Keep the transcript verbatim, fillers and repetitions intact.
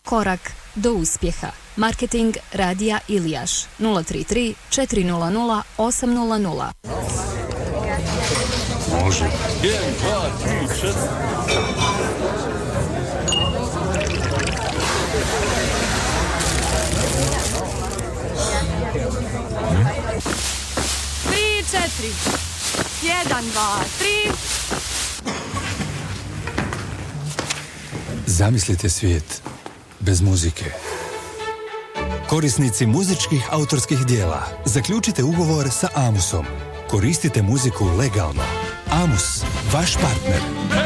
korak do uspjeha. Marketing Radija Ilijaš nula tri tri četiri nula nula osam nula nula. Može. jedan, dva, tri, četiri. Tri, četiri. Jedan, dva, tri. Zamislite svijet bez muzike. Korisnici muzičkih autorskih dijela, zaključite ugovor sa Amusom. Koristite muziku legalno. Amus, vaš partner.